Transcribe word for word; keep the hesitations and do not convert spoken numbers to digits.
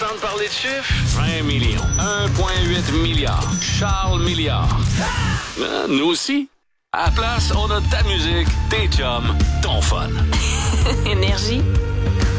entendre parler de chiffres? vingt millions. un virgule huit milliard. Charles Milliard. Ah, nous aussi. À la place, on a ta musique, tes chums, ton fun. Énergie.